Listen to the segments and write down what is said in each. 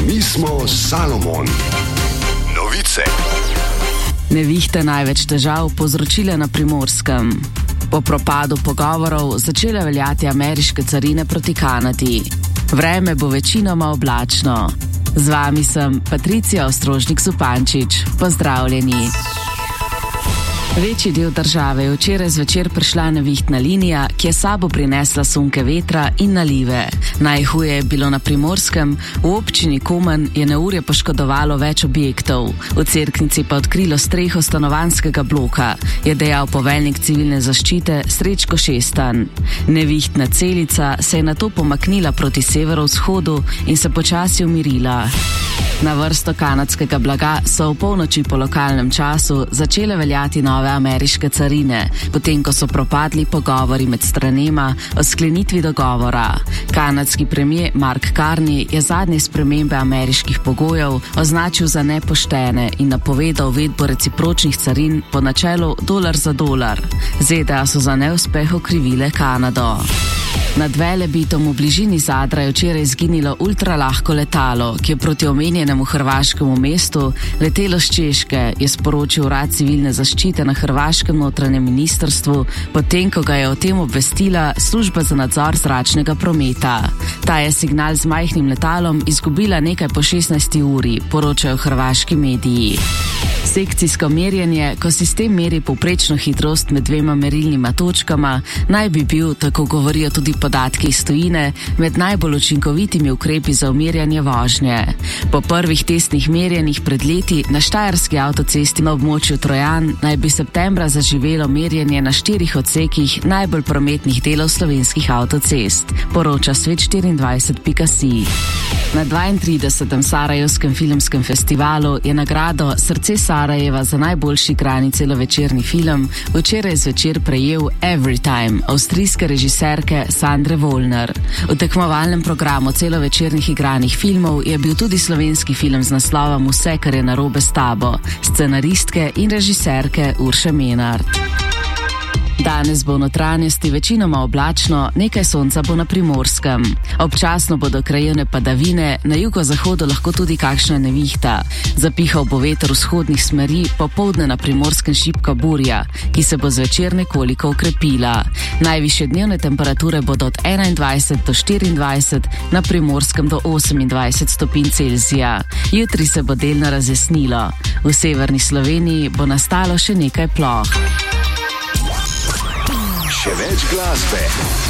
Mi smo Salomon. Novice. Nevihte največ težav povzročile na Primorskem. Po propadu pogovorov začele veljati ameriške carine proti Kanadi. Vreme bo večinoma oblačno. Z vami sem Patricija Ostrožnik-Zupančič. Pozdravljeni. Večji del države je včeraj zvečer prišla nevihtna linija, ki je sabo prinesla sunke vetra in nalive. Najhuje je bilo na Primorskem, v občini Komen je neurje poškodovalo več objektov. V Cerknici pa odkrilo streho stanovanjskega bloka, je dejal poveljnik civilne zaščite Srečko Šestan. Nevihtna celica se je nato pomaknila proti severovzhodu in se počasi umirila. Na vrsto kanadskega blaga so v polnoči po lokalnem času začele veljati nove ameriške carine, potem ko so propadli pogovori med stranema o sklenitvi dogovora. Kanadski premier Mark Carney je zadnje spremembe ameriških pogojev označil za nepoštene in napovedal uvedbo recipročnih carin po načelu dolar za dolar. ZDA so za neuspeh okrivile Kanado. Nad Velebitom v bližini Zadra je včeraj izginilo ultralahko letalo, ki je proti omenjenemu hrvaškemu mestu letelo s Češke, je sporočil urad civilne zaščite na hrvaškem notranjem ministrstvu, potem ko ga je o tem obvestila služba za nadzor zračnega prometa. Ta je signal z majhnim letalom izgubila nekaj po 16 uri, poročajo hrvaški mediji. Sekcijsko merjenje, ko sistem meri povprečno hitrost med dvema merilnima točkama, naj bi bil, tako govorijo tudi podatki iz tujine, med najbolj učinkovitimi ukrepi za umirjanje vožnje. Po prvih testnih merjenjih pred leti na štajerski avtocesti na območju Trojan naj bi septembra zaživelo merjenje na 4 odsekih najbolj prometnih delov slovenskih avtocest, poroča Svet24.si. Na 32. Sarajevskem filmskem festivalu je nagrado Srce Sarajeva za najboljši igrani celovečerni film včeraj zvečer prejel Everytime avstrijske režiserke Sandre Vollner. V tekmovalnem programu celovečernih igranih filmov je bil tudi slovenski film z naslovom Vse, kar je narobe s tabo, scenaristke in režiserke Urše Menart. Danes bo v notranjosti večinoma oblačno, nekaj sonca bo na Primorskem. Občasno bodo krajevne padavine, na jugozahodu lahko tudi kakšna nevihta. Zapihal bo veter vzhodnih smeri, popoldne na Primorskem šibka burja, ki se bo zvečer nekoliko okrepila. Najvišje dnevne temperature bodo od 21 do 24, na Primorskem do 28 stopinj Celzija. Jutri se bo delno razjasnilo. V severni Sloveniji bo nastalo še nekaj ploh. Še več glasbe.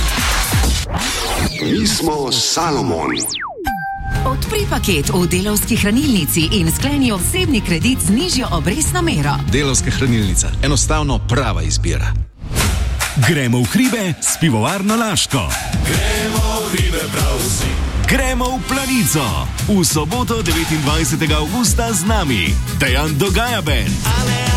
Mi smo Salomon. Odpri paket v Delavski hranilnici in skleni osebni kredit z nižjo obrestno mero. Delavska hranilnica. Enostavno prava izbira. Gremo v hribe s pivovarno Laško. Gremo v hribe prav vsi. Gremo v Planico. V soboto 29. avgusta z nami Dejan Dogaja Band.